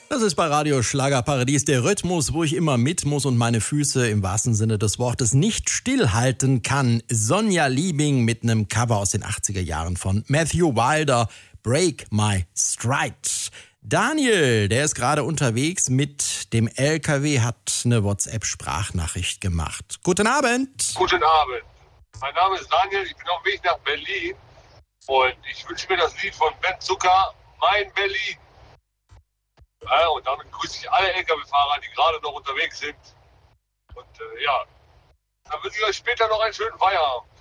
Das ist bei Radio Schlagerparadies der Rhythmus, wo ich immer mit muss und meine Füße im wahrsten Sinne des Wortes nicht stillhalten kann. Sonja Liebing mit einem Cover aus den 80er Jahren von Matthew Wilder, Break My Stride. Daniel, der ist gerade unterwegs mit dem LKW, hat eine WhatsApp-Sprachnachricht gemacht. Guten Abend. Guten Abend. Mein Name ist Daniel, ich bin auf dem Weg nach Berlin und ich wünsche mir das Lied von Ben Zucker, Mein Berlin. Ja, und damit grüße ich alle LKW-Fahrer, die gerade noch unterwegs sind. Und dann wünsche ich euch später noch einen schönen Feierabend.